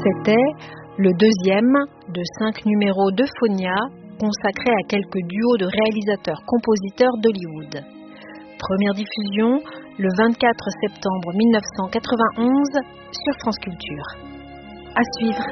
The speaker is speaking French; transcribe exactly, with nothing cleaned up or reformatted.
C'était le deuxième de cinq numéros de Phonia consacrés à quelques duos de réalisateurs-compositeurs d'Hollywood. Première diffusion le vingt-quatre septembre mille neuf cent quatre-vingt-onze sur France Culture. À suivre.